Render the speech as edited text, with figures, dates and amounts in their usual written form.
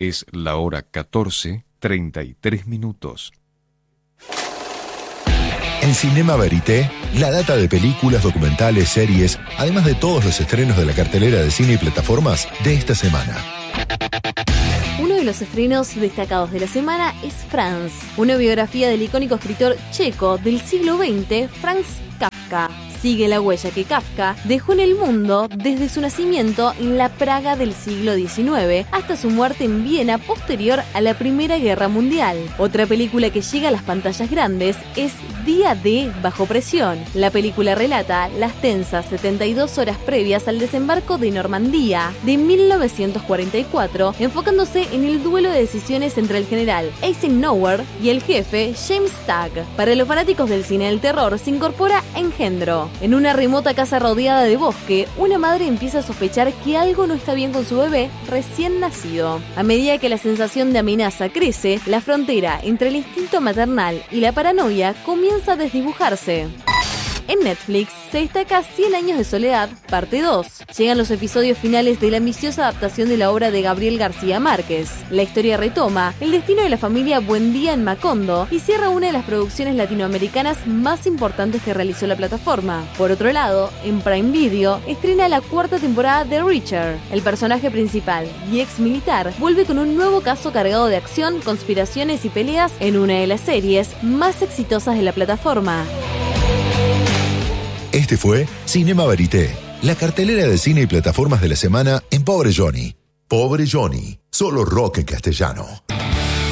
Es la hora 14:33. En Cinema Verité, la data de películas, documentales, series, además de todos los estrenos de la cartelera de cine y plataformas de esta semana. Uno de los estrenos destacados de la semana es Franz, una biografía del icónico escritor checo del siglo XX, Franz Kafka. Sigue la huella que Kafka dejó en el mundo desde su nacimiento en la Praga del siglo XIX hasta su muerte en Viena posterior a la Primera Guerra Mundial. Otra película que llega a las pantallas grandes es Día D bajo presión. La película relata las tensas 72 horas previas al desembarco de Normandía de 1944, enfocándose en el duelo de decisiones entre el general Eisenhower y el jefe James Stagg. Para los fanáticos del cine del terror se incorpora Engendro. En una remota casa rodeada de bosque, una madre empieza a sospechar que algo no está bien con su bebé recién nacido. A medida que la sensación de amenaza crece, la frontera entre el instinto maternal y la paranoia comienza a desdibujarse. En Netflix se destaca 100 años de soledad, parte 2. Llegan los episodios finales de la ambiciosa adaptación de la obra de Gabriel García Márquez. La historia retoma el destino de la familia Buendía en Macondo y cierra una de las producciones latinoamericanas más importantes que realizó la plataforma. Por otro lado, en Prime Video estrena la 4ª temporada de Reacher. El personaje principal y ex militar vuelve con un nuevo caso cargado de acción, conspiraciones y peleas en una de las series más exitosas de la plataforma. Este fue Cinema Verité, la cartelera de cine y plataformas de la semana en Pobre Johnny. Pobre Johnny, solo rock en castellano.